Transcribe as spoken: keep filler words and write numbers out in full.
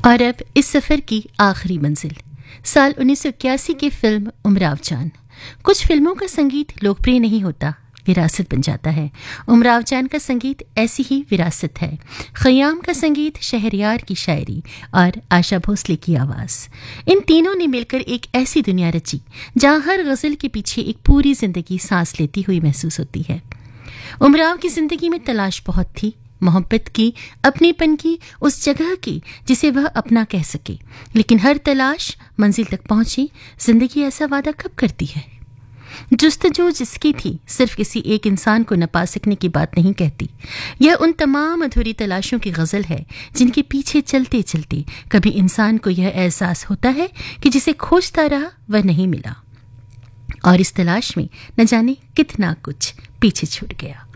और अब इस सफ़र की आखिरी मंजिल, साल उन्नीस सौ इक्यासी की फिल्म उमराव जान। कुछ फिल्मों का संगीत लोकप्रिय नहीं होता, विरासत बन जाता है। उमराव जान का संगीत ऐसी ही विरासत है। खयाम का संगीत, शहरयार की शायरी और आशा भोसले की आवाज़, इन तीनों ने मिलकर एक ऐसी दुनिया रची जहाँ हर गज़ल के पीछे एक पूरी जिंदगी सांस लेती हुई महसूस होती है। उमराव की जिंदगी में तलाश बहुत थी, मोहब्बत की, अपनेपन की, उस जगह की जिसे वह अपना कह सके। लेकिन हर तलाश मंजिल तक पहुंची, जिंदगी ऐसा वादा कब करती है? जुस्तजू जिसकी थी सिर्फ किसी एक इंसान को न पा सकने की बात नहीं कहती। यह उन तमाम अधूरी तलाशों की गज़ल है जिनके पीछे चलते चलते कभी इंसान को यह एहसास होता है कि जिसे खोजता रहा वह नहीं मिला, और इस तलाश में न जाने कितना कुछ पीछे छूट गया।